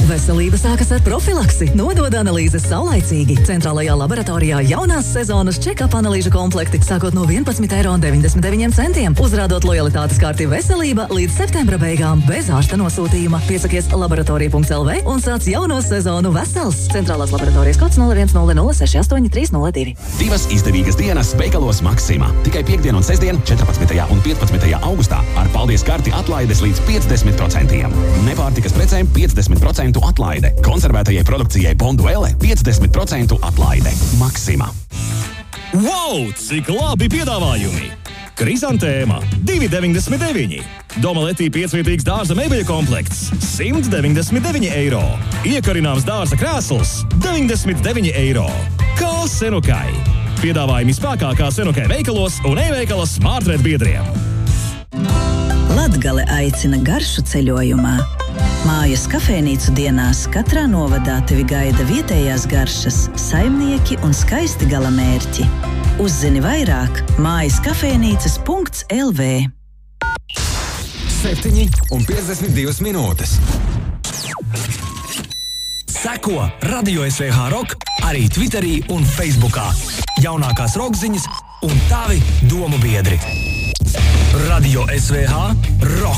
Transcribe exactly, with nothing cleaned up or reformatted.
Veselība sākas ar profilaksi. Nodod analīzes saulaicīgi. Centrālajā laboratorijā jaunās sezonas check-up analīžu komplekti sākot no vienpadsmit eiro un deviņdesmit deviņiem centiem. Uzrādot lojalitātes karti Veselība līdz septembra beigām bez ārsta nosūtījuma. Piesakies laboratorija punkts el vē un sāc jauno sezonu vesels. Centrālās laboratorijas kods nulle viens nulle nulle seši astoņi trīs nulle divi. Divas izdevīgas dienas veikalos Maksima. Tikai piekdien un sestdien, četrpadsmitajā un piecpadsmitajā augustā ar paldies karti atlaides līdz piecdesmit procentiem. Nepārtikas precēm piecdesmit procentu atlaide. Konservētajai produkcijai Bonduelle piecdesmit procentu atlaide. Maksima. Wow, cik labi piedāvājumi! Krizantēma divi deviņdesmit deviņi. Domaletī piecvietīgs dārza mēbeļu komplekts simt deviņdesmit deviņi eiro. Iekarināms dārza krēsls deviņdesmit deviņi eiro. Kā Senukai. Piedāvājumi spēkā kā Senukai veikalos un e-veikala Smartred biedriem. Latgale aicina garšu ceļojumā. Mājas kafejnīcu dienās katrā novadā tevi gaida vietējās garšas, saimnieki un skaisti galamērķi. Uzzini vairāk mājas kafejnīcas punkts el vē. Septiņi un piecdesmit divas minūtes. Seko Radio es vē hā Rock arī Twitterī un Facebookā. Jaunākās rokziņas un tavi domu biedri. Radio es vē hā Rock.